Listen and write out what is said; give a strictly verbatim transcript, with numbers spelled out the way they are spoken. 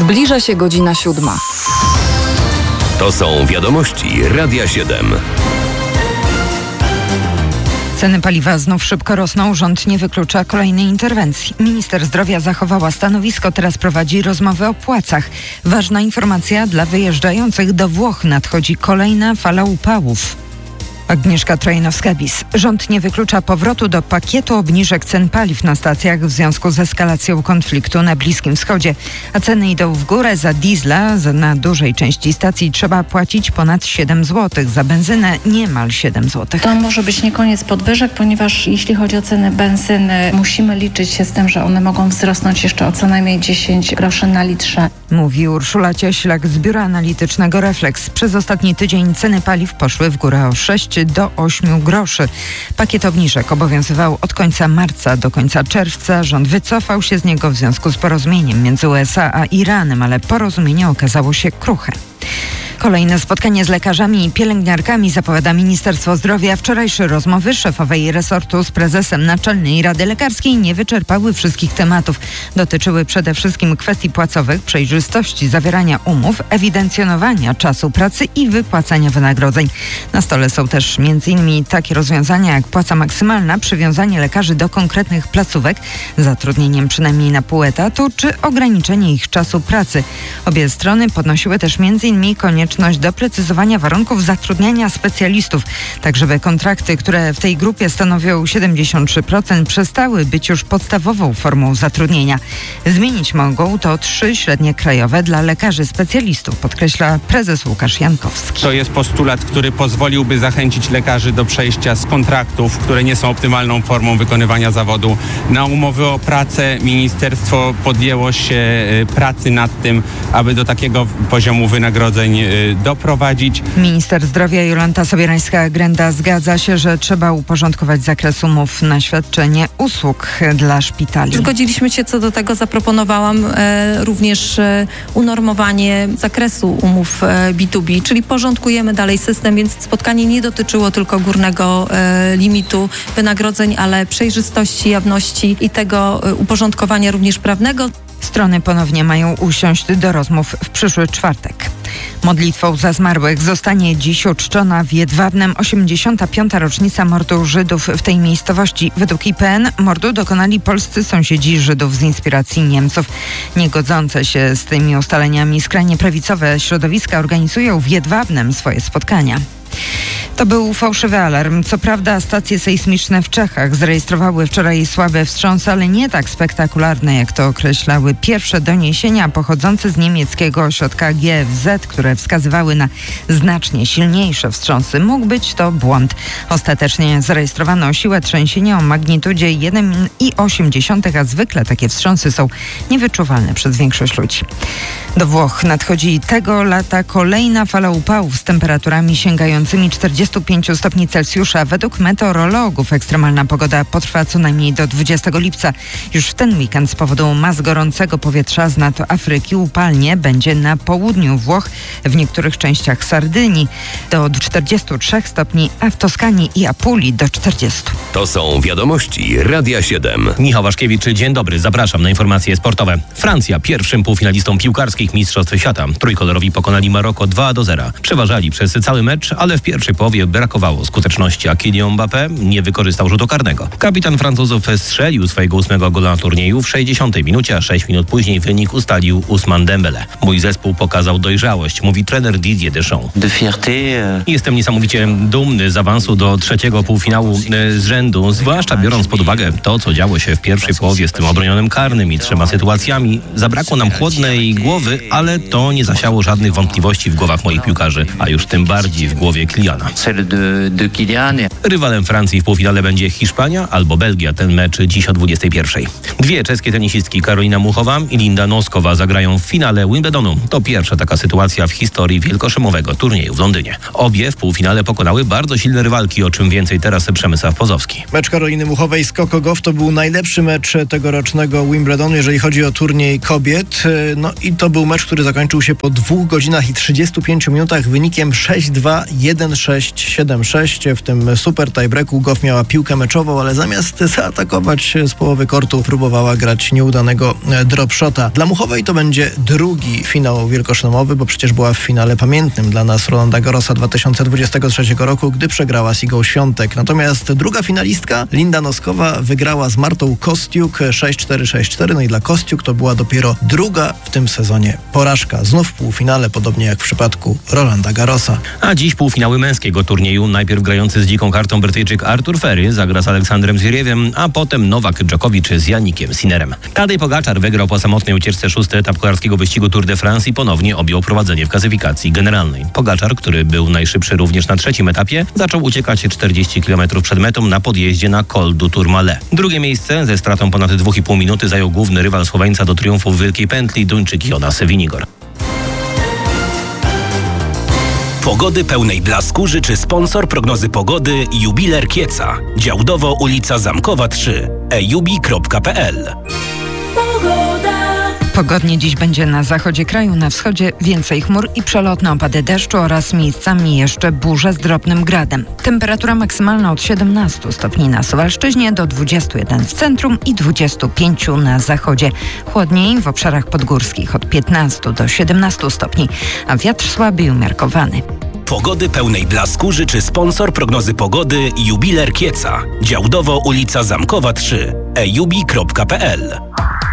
Zbliża się godzina siódma. To są wiadomości Radia siedem. Ceny paliwa znów szybko rosną. Rząd nie wyklucza kolejnej interwencji. Minister zdrowia zachowała stanowisko, teraz prowadzi rozmowy o płacach. Ważna informacja dla wyjeżdżających do Włoch. Nadchodzi kolejna fala upałów. Agnieszka Trojanowska-Bis. Rząd nie wyklucza powrotu do pakietu obniżek cen paliw na stacjach w związku z eskalacją konfliktu na Bliskim Wschodzie. A ceny idą w górę. Za diesla na dużej części stacji trzeba płacić ponad siedem złotych. Za benzynę niemal siedem złotych. To może być nie koniec podwyżek, ponieważ jeśli chodzi o ceny benzyny, musimy liczyć się z tym, że one mogą wzrosnąć jeszcze o co najmniej dziesięć groszy na litrze. Mówi Urszula Cieślak z Biura Analitycznego Refleks. Przez ostatni tydzień ceny paliw poszły w górę o sześć do ośmiu groszy. Pakiet obniżek obowiązywał od końca marca do końca czerwca. Rząd wycofał się z niego w związku z porozumieniem między U S A a Iranem, ale porozumienie okazało się kruche. Kolejne spotkanie z lekarzami i pielęgniarkami zapowiada Ministerstwo Zdrowia. Wczorajsze rozmowy szefowej resortu z prezesem Naczelnej Rady Lekarskiej nie wyczerpały wszystkich tematów. Dotyczyły przede wszystkim kwestii płacowych, przejrzystości zawierania umów, ewidencjonowania czasu pracy i wypłacania wynagrodzeń. Na stole są też między innymi takie rozwiązania jak płaca maksymalna, przywiązanie lekarzy do konkretnych placówek, zatrudnieniem przynajmniej na pół etatu, czy ograniczenie ich czasu pracy. Obie strony podnosiły też między innymi konieczność doprecyzowania warunków zatrudniania specjalistów, tak żeby kontrakty, które w tej grupie stanowią siedemdziesiąt trzy procent, przestały być już podstawową formą zatrudnienia. Zmienić mogą to trzy średnie krajowe dla lekarzy specjalistów, podkreśla prezes Łukasz Jankowski. To jest postulat, który pozwoliłby zachęcić lekarzy do przejścia z kontraktów, które nie są optymalną formą wykonywania zawodu, na umowy o pracę. Ministerstwo podjęło się pracy nad tym, aby do takiego poziomu wynagrodzeń doprowadzić. Minister zdrowia Jolanta Sobierańska-Grenda zgadza się, że trzeba uporządkować zakres umów na świadczenie usług dla szpitali. Zgodziliśmy się co do tego, zaproponowałam e, również e, unormowanie zakresu umów e, B dwa B, czyli porządkujemy dalej system, więc spotkanie nie dotyczyło tylko górnego e, limitu wynagrodzeń, ale przejrzystości, jawności i tego e, uporządkowania również prawnego. Strony ponownie mają usiąść do rozmów w przyszły czwartek. Modlitwą za zmarłych zostanie dziś uczczona w Jedwabnem osiemdziesiąta piąta rocznica mordu Żydów w tej miejscowości. Według I P N mordu dokonali polscy sąsiedzi Żydów z inspiracji Niemców. Niegodzące się z tymi ustaleniami skrajnie prawicowe środowiska organizują w Jedwabnem swoje spotkania. To był fałszywy alarm. Co prawda stacje sejsmiczne w Czechach zarejestrowały wczoraj słabe wstrząsy, ale nie tak spektakularne, jak to określały pierwsze doniesienia pochodzące z niemieckiego ośrodka G F Z, które wskazywały na znacznie silniejsze wstrząsy. Mógł być to błąd. Ostatecznie zarejestrowano siłę trzęsienia o magnitudzie jeden i osiem dziesiątych, a zwykle takie wstrząsy są niewyczuwalne przez większość ludzi. Do Włoch nadchodzi tego lata kolejna fala upałów z temperaturami sięgającymi czterdziestu pięciu stopni Celsjusza. Według meteorologów ekstremalna pogoda potrwa co najmniej do dwudziestego lipca. Już w ten weekend z powodu mas gorącego powietrza z nad Afryki upalnie będzie na południu Włoch, w niektórych częściach Sardynii do czterdziestu trzech stopni, a w Toskanii i Apulii do czterdziestu. To są wiadomości Radia siedem. Michał Waszkiewicz, dzień dobry, zapraszam na informacje sportowe. Francja pierwszym półfinalistą piłkarskich Mistrzostw Świata. Trójkolorowi pokonali Maroko dwa do zera. Przeważali przez cały mecz, ale w pierwszej połowie brakowało skuteczności, a Kylian Mbappé nie wykorzystał rzutu karnego. Kapitan Francuzów strzelił swojego ósmego gola na turnieju w sześćdziesiątej minucie, a sześć minut później wynik ustalił Ousmane Dembélé. Mój zespół pokazał dojrzałość, mówi trener Didier Deschamps. Jestem niesamowicie dumny z awansu do trzeciego półfinału z rzędu, zwłaszcza biorąc pod uwagę to, co działo się w pierwszej połowie z tym obronionym karnym i trzema sytuacjami. Zabrakło nam chłodnej głowy, ale to nie zasiało żadnych wątpliwości w głowach moich piłkarzy, a już tym bardziej w głowie Kyliana. Rywalem Francji w półfinale będzie Hiszpania albo Belgia. Ten mecz dziś o dwudziestej pierwszej. Dwie czeskie tenisistki Karolina Muchowa i Linda Noskowa zagrają w finale Wimbledonu. To pierwsza taka sytuacja w historii wielkoszymowego turnieju w Londynie. Obie w półfinale pokonały bardzo silne rywalki, o czym więcej teraz Przemysław Pozowski. Mecz Karoliny Muchowej z Coco Gauff to był najlepszy mecz tegorocznego Wimbledonu, jeżeli chodzi o turniej kobiet. No i to był mecz, który zakończył się po dwóch godzinach i trzydziestu pięciu minutach wynikiem sześć dwa, jeden sześć sześć siedem sześć. W tym super tiebreaku Goff miała piłkę meczową, ale zamiast zaatakować z połowy kortu próbowała grać nieudanego dropshota. Dla Muchowej to będzie drugi finał wielkoszlemowy, bo przecież była w finale pamiętnym dla nas Rolanda Garrosa dwa tysiące dwudziestego trzeciego roku, gdy przegrała z Igą Świątek. Natomiast druga finalistka, Linda Noskowa, wygrała z Martą Kostiuk sześć cztery sześć cztery. No i dla Kostiuk to była dopiero druga w tym sezonie porażka. Znów w półfinale, podobnie jak w przypadku Rolanda Garrosa. A dziś półfinały męskiego turnieju. Najpierw grający z dziką kartą Brytyjczyk Artur Ferry zagra z Aleksandrem Zwieriewem, a potem Nowak Dżokowicz z Janikiem Sinnerem. Tadej Pogaczar wygrał po samotnej ucieczce szósty etap kolarskiego wyścigu Tour de France i ponownie objął prowadzenie w klasyfikacji generalnej. Pogaczar, który był najszybszy również na trzecim etapie, zaczął uciekać czterdzieści kilometrów przed metą na podjeździe na Col du Tourmalet. Drugie miejsce ze stratą ponad dwa i pół minuty zajął główny rywal Słoweńca do triumfu w Wielkiej Pętli, Duńczyk Jonas Vingegaard. Pogody pełnej blasku życzy sponsor prognozy pogody Jubiler Kieca. Działdowo ulica Zamkowa trzy. e jubi kropka p l. Pogodnie dziś będzie na zachodzie kraju, na wschodzie więcej chmur i przelotne opady deszczu oraz miejscami jeszcze burze z drobnym gradem. Temperatura maksymalna od siedemnastu stopni na Suwalszczyźnie do dwudziestu jeden w centrum i dwudziestu pięciu na zachodzie. Chłodniej w obszarach podgórskich od piętnastu do siedemnastu stopni, a wiatr słaby i umiarkowany. Pogody pełnej blasku życzy sponsor prognozy pogody Jubiler Kieca. Działdowo ulica Zamkowa trzy. e jubi kropka p l.